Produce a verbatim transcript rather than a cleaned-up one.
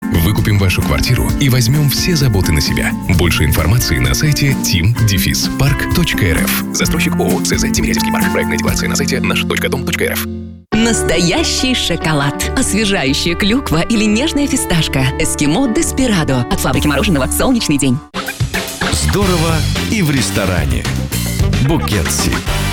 Выкупим вашу квартиру и возьмем все заботы на себя. Больше информации на сайте тим парк точка эр эф. Застройщик ООО ЦЗ Тимирязевский парк. Проектная декларация на сайте наш точка дом точка эр эф. Настоящий шоколад. Освежающая клюква или нежная фисташка. Эскимо Деспирадо. От фабрики мороженого «Солнечный день». Здорово и в ресторане. Букетси.